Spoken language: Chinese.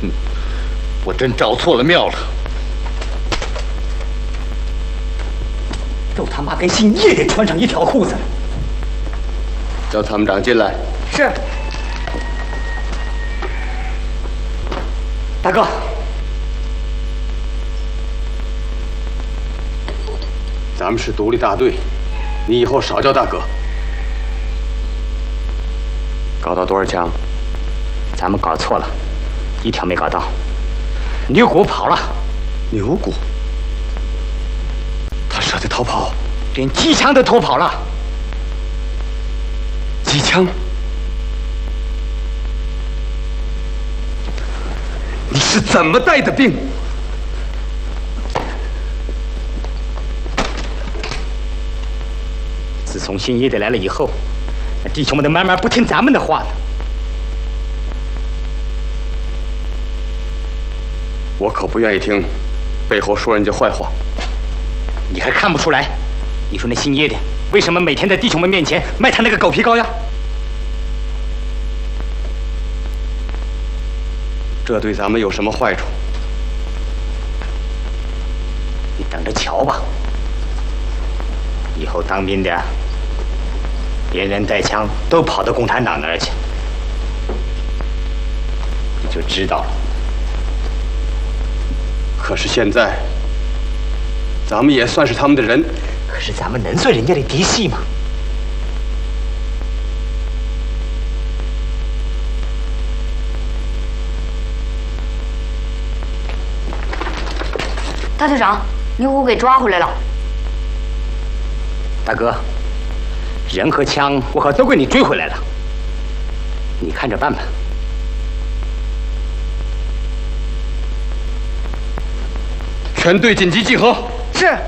我真找错了庙了。 都他妈跟姓叶的穿上一条裤子了。 叫参谋长进来。 是。大哥。 咱们是独立大队，你以后少叫大哥。搞到多少枪？ 咱们搞错了，一条没搞到。牛骨跑了。 牛骨？他舍得逃跑？ 连机枪都偷跑了。 机枪？你是怎么带的兵？ 自从新爷的来了以后，那弟兄们都慢慢不听咱们的话了。 我可不愿意听背后说人家坏话。 你还看不出来？你说那姓叶的为什么每天在弟兄们面前卖他那个狗皮膏药？ 这对咱们有什么坏处？ 你等着瞧吧。以后当兵的连人带枪都跑到共产党那儿去，你就知道了。 可是现在，咱们也算是他们的人。 可是咱们能算人家的嫡系吗？ 大队长，牛虎给抓回来了。 大哥，人和枪我可都给你追回来了，你看着办吧。 全队紧急集合。 是。